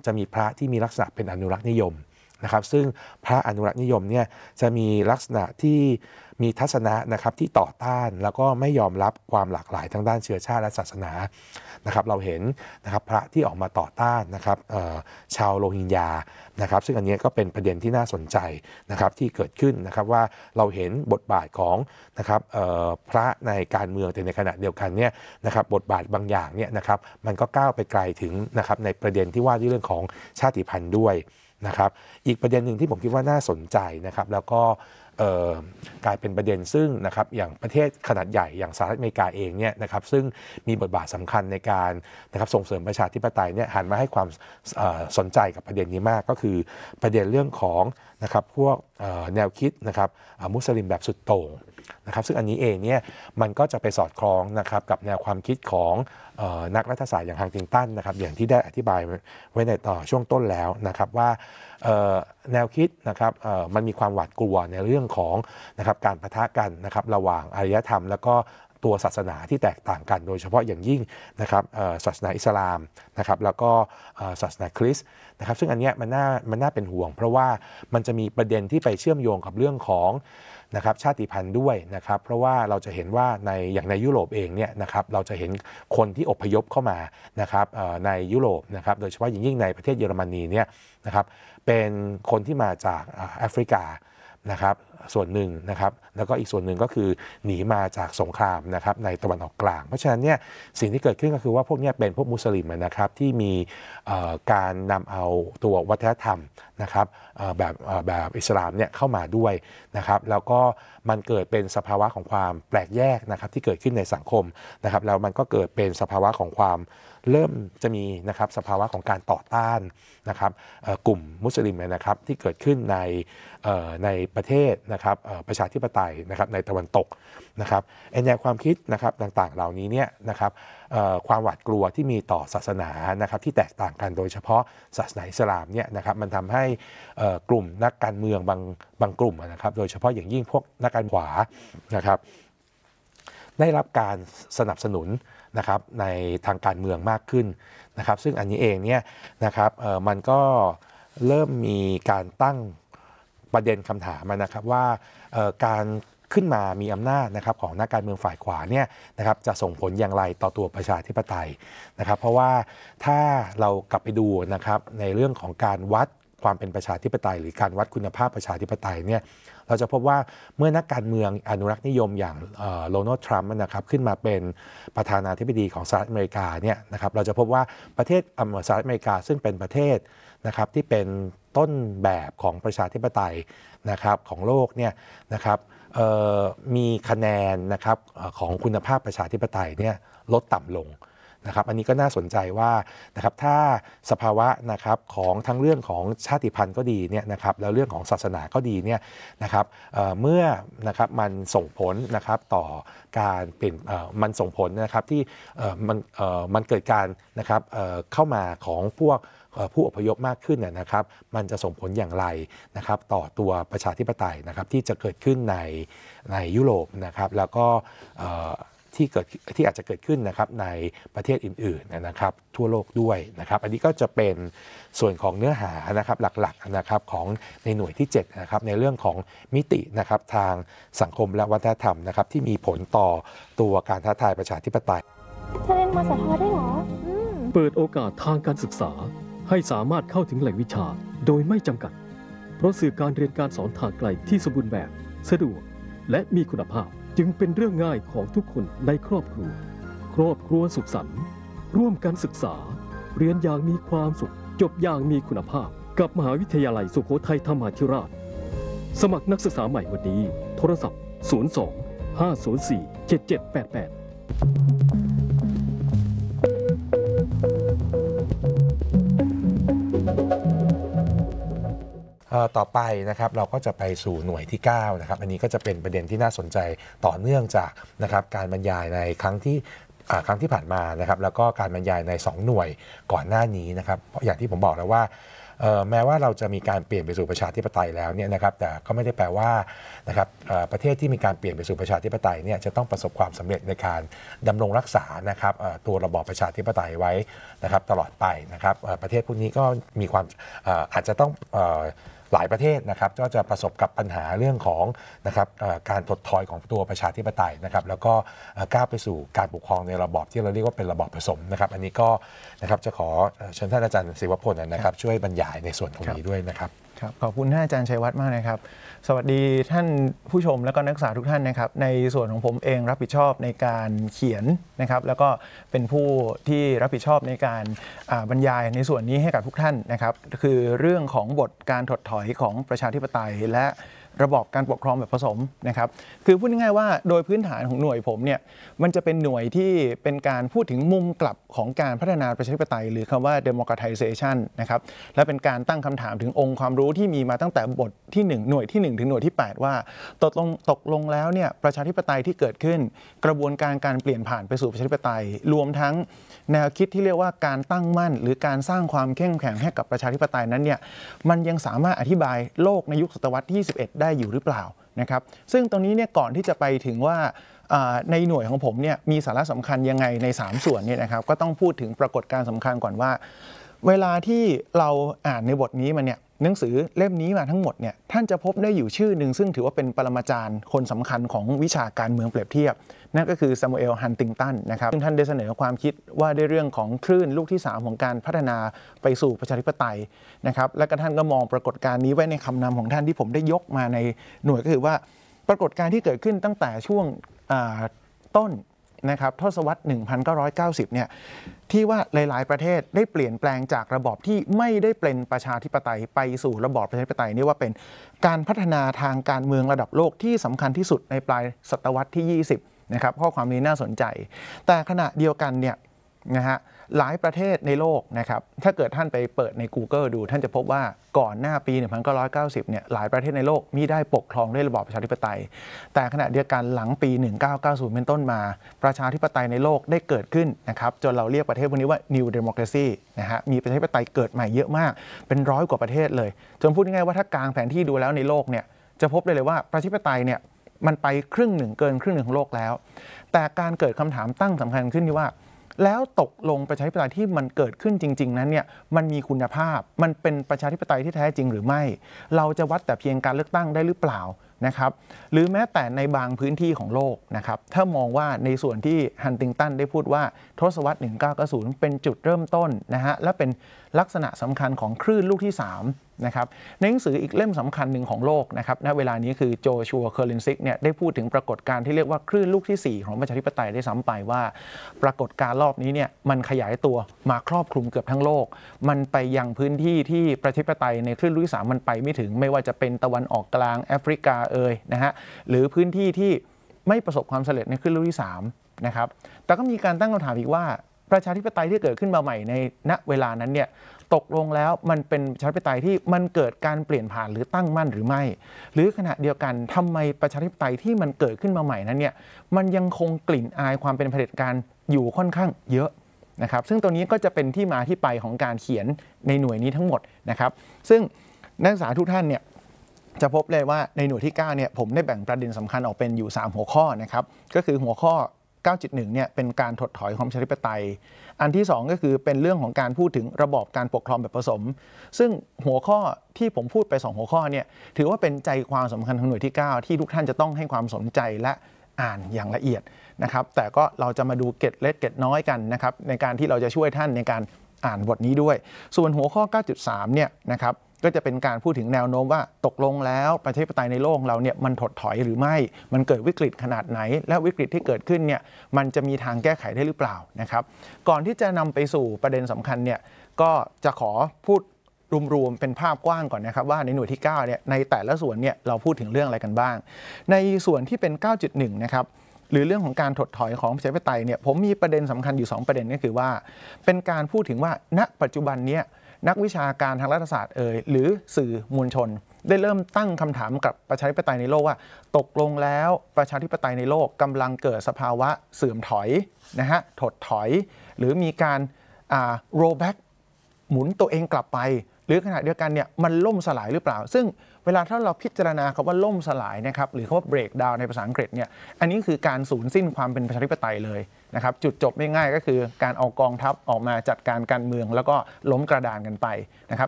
จะมีพระที่มีลักษณะเป็นอนุรักษ์นิยมนะครับซึ่งพระอนุรักษ์นิยมเนี่ยจะมีลักษณะที่มีทัศนะนะครับที่ต่อต้านแล้วก็ไม่ยอมรับความหลากหลายทางด้านเชื้อชาติและศาสนานะครับเราเห็นนะครับพระที่ออกมาต่อต้านนะครับชาวโรฮิงญานะครับซึ่งอันนี้ก็เป็นประเด็นที่น่าสนใจนะครับที่เกิดขึ้นนะครับว่าเราเห็นบทบาทของนะครับพระในการเมืองแต่ในขณะเดียวกันเนี่ยนะครับบทบาทบางอย่างเนี่ยนะครับมันก็ก้าวไปไกลถึงนะครับในประเด็นที่ว่าด้วยเรื่องของชาติพันธุ์ด้วยนะครับอีกประเด็นหนึ่งที่ผมคิดว่าน่าสนใจนะครับแล้วก็กลายเป็นประเด็นซึ่งนะครับอย่างประเทศขนาดใหญ่อย่างสหรัฐอเมริกาเองเนี่ยนะครับซึ่งมีบทบาทสำคัญในการนะครับส่งเสริมประชาธิปไตยเนี่ยหันมาให้ความสนใจกับประเด็นนี้มากก็คือประเด็นเรื่องของนะครับพวกแนวคิดนะครับมุสลิมแบบสุดโต่งนะครับซึ่งอันนี้เองเนี่ยมันก็จะไปสอดคล้องนะครับกับแนวความคิดของนักรัฐศาสตร์อย่างฮังติงตันนะครับอย่างที่ได้อธิบายไว้ในช่วงต้นแล้วนะครับว่าแนวคิดนะครับมันมีความหวาดกลัวในเรื่องของนะครับการปะทะกันนะครับระหว่างอารยธรรมแล้วก็ตัวศาสนาที่แตกต่างกันโดยเฉพาะอย่างยิ่งนะครับศาสนาอิสลามนะครับแล้วก็ศาสนาคริสต์นะครับซึ่งอันเนี้ยมันน่าเป็นห่วงเพราะว่ามันจะมีประเด็นที่ไปเชื่อมโยงกับเรื่องของนะครับชาติพันธุ์ด้วยนะครับเพราะว่าเราจะเห็นว่าอย่างในยุโรปเองเนี่ยนะครับเราจะเห็นคนที่อพยพเข้ามานะครับในยุโรปนะครับโดยเฉพาะอย่างยิ่งในประเทศเยอรมนีเนี่ยนะครับเป็นคนที่มาจากแอฟริกานะครับส่วนหนึ่งนะครับแล้วก็อีกส่วนหนึ่งก็คือหนีมาจากสงครามนะครับในตะวันออกกลางเพราะฉะนั้นเนี่ยสิ่งที่เกิดขึ้นก็คือว่าพวกนี้เป็นพวกมุสลิมนะครับที่มีการนำเอาตัววัฒนธรรมนะครับแบบอิสลามเนี่ยเข้ามาด้วยนะครับแล้วก็มันเกิดเป็นสภาวะของความแปลกแยกนะครับที่เกิดขึ้นในสังคมนะครับแล้วมันก็เกิดเป็นสภาวะของความเริ่มจะมีนะครับสภาวะของการต่อต้านนะครับกลุ่มมุสลิมนะครับที่เกิดขึ้นในประเทศนะครับประชาธิปไตยนะครับในตะวันตกนะครับแนวความคิดนะครับต่างๆเหล่านี้เนี่ยนะครับความหวาดกลัวที่มีต่อศาสนานะครับที่แตกต่างกันโดยเฉพาะศาสนาอิสลามเนี่ยนะครับมันทำให้กลุ่มนักการเมืองบางกลุ่มนะครับโดยเฉพาะอย่างยิ่งพวกนักการขวานะครับได้รับการสนับสนุนนะครับในทางการเมืองมากขึ้นนะครับซึ่งอันนี้เองเนี่ยนะครับมันก็เริ่มมีการตั้งประเด็นคำถามนะครับว่าการขึ้นมามีอำนาจนะครับของนักการเมืองฝ่ายขวาเนี่ยนะครับจะส่งผลอย่างไรต่อตัวประชาธิปไตยนะครับเพราะว่าถ้าเรากลับไปดูนะครับในเรื่องของการวัดความเป็นประชาธิปไตยหรือการวัดคุณภาพประชาธิปไตยเนี่ยเราจะพบว่าเมื่อนักการเมืองอนุรักษ์นิยมอย่างโดนัลด์ทรัมป์นะครับขึ้นมาเป็นประธานาธิบดีของสหรัฐอเมริกาเนี่ยนะครับเราจะพบว่าประเทศสหรัฐอเมริกาซึ่งเป็นประเทศนะครับที่เป็นต้นแบบของประชาธิปไตยนะครับของโลกเนี่ยนะครับมีคะแนนนะครับของคุณภาพประชาธิปไตยเนี่ยลดต่ำลงนะครับอันนี้ก็น่าสนใจว่านะครับถ้าสภาวะนะครับของทั้งเรื่องของชาติพันธุ์ก็ดีเนี่ยนะครับแล้วเรื่องของศาสนาก็ดีเนี่ยนะครับเมื่อนะครับมันส่งผลนะครับต่อการเปลี่ยนมันส่งผลนะครับที่มันเกิดการนะครับเข้ามาของพวกผู้อพยพมากขึ้นนะครับมันจะส่งผลอย่างไรนะครับต่อตัวประชาธิปไตยนะครับที่จะเกิดขึ้นในยุโรปนะครับแล้วก็ที่อาจจะเกิดขึ้นนะครับในประเทศอื่นๆนะครับทั่วโลกด้วยนะครับอันนี้ก็จะเป็นส่วนของเนื้อหานะครับหลักๆนะครับของในหน่วยที่7นะครับในเรื่องของมิตินะครับทางสังคมและวัฒนธรรมนะครับที่มีผลต่อตัวการท้าทายประชาธิปไตยเธอเรียนมสทได้เหรอเปิดโอกาสทางการศึกษาให้สามารถเข้าถึงแหล่งวิชาโดยไม่จำกัดเพราะสื่อการเรียนการสอนทางไกลที่สมบูรณ์แบบสะดวกและมีคุณภาพจึงเป็นเรื่องง่ายของทุกคนในครอบครัวสุขสันต์ร่วมกันศึกษาเรียนอย่างมีความสุขจบอย่างมีคุณภาพกับมหาวิทยาลัยสุโขทัยธรรมาธิราชสมัครนักศึกษาใหม่วันนี้โทรศัพท์02 504 7788 ต่อไปนะครับเราก็จะไปสู่หน่วยที่9นะครับอันนี้ก็จะเป็นประเด็นที่น่าสนใจต่อเนื่องจากนะครับการบรรยายในครั้งที่ผ่านมานะครับแล้วก็การบรรยายใน2หน่วยก่อนหน้านี้นะครับเพราะอย่างที่ผมบอกแล้วว่าแม้ว่าเราจะมีการเปลี่ยนไปสู่ประชาธิปไตยแล้วเนี่ยนะครับแต่ก็ไม่ได้แปลว่านะครับประเทศที่มีการเปลี่ยนไปสู่ประชาธิปไตยเนี่ยจะต้องประสบความสำเร็จในการดำรงรักษานะครับตัวระบอบประชาธิปไตยไว้นะครับตลอดไปนะครับประเทศพวกนี้ก็มีความอาจจะต้องหลายประเทศนะครับก็จะประสบกับปัญหาเรื่องของนะครับการถดถอยของตัวประชาธิปไตยนะครับแล้วก็ก้าวไปสู่การปกครองในระบอบที่เราเรียกว่าเป็นระบอบผสมนะครับอันนี้ก็นะครับจะขอเชิญท่านอาจารย์ศิวพลนะครับช่วยบรรยายในส่วนตรงนี้ด้วยนะครับครับขอบคุณท่านอาจารย์ชัยวัฒน์มากนะครับสวัสดีท่านผู้ชมและก็นักศึกษาทุกท่านนะครับในส่วนของผมเองรับผิดชอบในการเขียนนะครับแล้วก็เป็นผู้ที่รับผิดชอบในการบรรยายในส่วนนี้ให้กับทุกท่านนะครับคือเรื่องของบทการถดถอยของประชาธิปไตยและระบอบการปกครองแบบผสมนะครับคือพูดง่ายๆว่าโดยพื้นฐานของหน่วยผมเนี่ยมันจะเป็นหน่วยที่เป็นการพูดถึงมุมกลับของการพัฒนาประชาธิปไตยหรือคำว่า democratization นะครับและเป็นการตั้งคำถามถึงองค์ความรู้ที่มีมาตั้งแต่บทที่1หน่วยที่1ถึงหน่วยที่8ว่าตกลงแล้วเนี่ยประชาธิปไตยที่เกิดขึ้นกระบวนการเปลี่ยนผ่านไปสู่ประชาธิปไตยรวมทั้งแนวคิดที่เรียกว่าการตั้งมั่นหรือการสร้างความเข้มแข็งให้กับประชาธิปไตยนั้นเนี่ยมันยังสามารถอธิบายโลกในยุคศตวรรษที่21ได้อยู่หรือเปล่านะครับซึ่งตรงนี้เนี่ยก่อนที่จะไปถึงว่าในหน่วยของผมเนี่ยมีสาระสำคัญยังไงใน3ส่วนเนี่ยนะครับก็ต้องพูดถึงปรากฏการณ์สำคัญก่อนว่าเวลาที่เราอ่านในบทนี้มาเนี่ยหนังสือเล่มนี้มาทั้งหมดเนี่ยท่านจะพบได้อยู่ชื่อหนึ่งซึ่งถือว่าเป็นปรมาจารย์คนสำคัญของวิชาการเมืองเปรียบเทียบนั่นก็คือซามูเอล ฮันติงตันนะครับซึ่งท่านได้เสนอความคิดว่าด้วยเรื่องของคลื่นลูกที่3ของการพัฒนาไปสู่ประชาธิปไตยนะครับและก็ท่านก็มองปรากฏการณ์นี้ไว้ในคำนำของท่านที่ผมได้ยกมาในหน่วยก็คือว่าปรากฏการณ์ที่เกิดขึ้นตั้งแต่ช่วงต้นนะครับทศวรรษ 1990 เนี่ยที่ว่าหลายๆประเทศได้เปลี่ยนแปลงจากระบอบที่ไม่ได้เป็นประชาธิปไตยไปสู่ระบอบประชาธิปไตยนี่ว่าเป็นการพัฒนาทางการเมืองระดับโลกที่สำคัญที่สุดในปลายศตวรรษที่ 20 นะครับข้อความนี้น่าสนใจแต่ขณะเดียวกันเนี่ยนะฮะหลายประเทศในโลกนะครับถ้าเกิดท่านไปเปิดใน Google ดูท่านจะพบว่าก่อนหน้าปี 1990 เนี่ยหลายประเทศในโลกมิได้ปกครองด้วยระบอบประชาธิปไตยแต่ขณะเดียวกันหลังปี 1990 เป็นต้นมาประชาธิปไตยในโลกได้เกิดขึ้นนะครับจนเราเรียกประเทศพวกนี้ว่า New Democracy นะฮะมีประชาธิปไตยเกิดใหม่เยอะมากเป็น100 กว่าประเทศเลยจนพูดง่ายๆว่าถ้ากางแผนที่ดูแล้วในโลกเนี่ยจะพบเลยว่าประชาธิปไตยเนี่ยมันไปครึ่งหนึ่งเกินครึ่งหนึ่งของโลกแล้วแต่การเกิดคำถามตั้งสำคัญขึ้นที่ว่าแล้วตกลงประชาธิปไตยที่มันเกิดขึ้นจริงๆนั้นเนี่ยมันมีคุณภาพมันเป็นประชาธิปไตยที่แท้จริงหรือไม่เราจะวัดแต่เพียงการเลือกตั้งได้หรือเปล่านะครับหรือแม้แต่ในบางพื้นที่ของโลกนะครับถ้ามองว่าในส่วนที่ฮันติงตันได้พูดว่าทศวรรษ 1990 เป็นจุดเริ่มต้นนะฮะและเป็นลักษณะสำคัญของคลื่นลูกที่3นะครับในหนังสืออีกเล่มสำคัญหนึ่งของโลกนะครับณเวลานี้คือโจชัว เคอร์ลินซิกเนี่ยได้พูดถึงปรากฏการณ์ที่เรียกว่าคลื่นลูกที่4ของประชาธิปไตยได้ซ้ำไปว่าปรากฏการณ์รอบนี้เนี่ยมันขยายตัวมาครอบคลุมเกือบทั้งโลกมันไปยังพื้นที่ที่ประชาธิปไตยในคลื่นลูกที่3มันไปไม่ถึงไม่ว่าจะเป็นตะวันออกกลางแอฟริกานะฮะหรือพื้นที่ที่ไม่ประสบความสำเร็จในคลื่นลูกที่3นะครับแต่ก็มีการตั้งคำถามอีกว่าประชาธิปไตยที่เกิดขึ้นมาใหม่ในณเวลานั้นเนี่ยตกลงแล้วมันเป็นประชาธิปไตยที่มันเกิดการเปลี่ยนผ่านหรือตั้งมั่นหรือไม่หรือขณะเดียวกันทำไมประชาธิปไตยที่มันเกิดขึ้นมาใหม่นั้นเนี่ยมันยังคงกลิ่นอายความเป็นเผด็จการอยู่ค่อนข้างเยอะนะครับซึ่งตัวนี้ก็จะเป็นที่มาที่ไปของการเขียนในหน่วยนี้ทั้งหมดนะครับซึ่งนักศึกษาทุกท่านเนี่ยจะพบเลยว่าในหน่วยที่9เนี่ยผมได้แบ่งประเด็นสำคัญออกเป็นอยู่3หัวข้อนะครับก็คือหัวข้อ 9.1 เนี่ยเป็นการถดถอยของประชาธิปไตยอันที่2ก็คือเป็นเรื่องของการพูดถึงระบอบการปกครองแบบผสมซึ่งหัวข้อที่ผมพูดไป2หัวข้อเนี่ยถือว่าเป็นใจความสำคัญของหน่วยที่9ที่ทุกท่านจะต้องให้ความสนใจและอ่านอย่างละเอียดนะครับแต่ก็เราจะมาดูเกร็ดเล็กเกร็ดน้อยกันนะครับในการที่เราจะช่วยท่านในการอ่านบทนี้ด้วยส่วนหัวข้อ 9.3 เนี่ยนะครับก็จะเป็นการพูดถึงแนวโน้มว่าตกลงแล้วประชาธิปไตยในโลกเราเนี่ยมันถดถอยหรือไม่มันเกิดวิกฤตขนาดไหนและวิกฤตที่เกิดขึ้นเนี่ยมันจะมีทางแก้ไขได้หรือเปล่านะครับก่อนที่จะนำไปสู่ประเด็นสำคัญเนี่ยก็จะขอพูดรวมๆเป็นภาพกว้างก่อนนะครับว่าในหน่วยที่9เนี่ยในแต่ละส่วนเนี่ยเราพูดถึงเรื่องอะไรกันบ้างในส่วนที่เป็น 9.1 นะครับหรือเรื่องของการถดถอยของประชาธิปไตยเนี่ยผมมีประเด็นสำคัญอยู่2ประเด็นก็คือว่าเป็นการพูดถึงว่าณปัจจุบันนี้นักวิชาการทางรัฐศาสตร์หรือสื่อมวลชนได้เริ่มตั้งคำถามกับประชาธิปไตยในโลกว่าตกลงแล้วประชาธิปไตยในโลกกำลังเกิดสภาวะเสื่อมถอยนะฮะถดถอยหรือมีการroll back หมุนตัวเองกลับไปหรือขณะเดียวกันเนี่ยมันล่มสลายหรือเปล่าซึ่งเวลาถ้าเราพิจารณาคำว่าล่มสลายนะครับหรือคำว่า break down ในภาษาอังกฤษเนี่ยอันนี้คือการสูญสิ้นความเป็นประชาธิปไตยเลยนะครับจุดจบง่ายๆก็คือการเอากองทัพออกมาจัดการการเมืองแล้วก็ล้มกระดานกันไปนะครับ